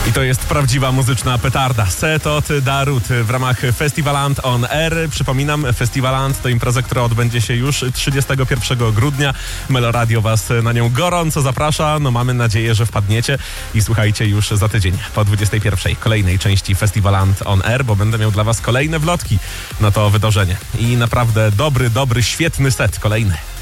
I to jest prawdziwa muzyczna petarda. Set od Darut w ramach Festiwaland on Air. Przypominam, Festiwaland to impreza, która odbędzie się już 31 grudnia. Meloradio Was na nią gorąco zaprasza. No mamy nadzieję, że wpadniecie i słuchajcie już za tydzień po 21 kolejnej części Festiwaland on Air, bo będę miał dla Was kolejne wlotki na to wydarzenie. I naprawdę dobry, świetny set kolejny.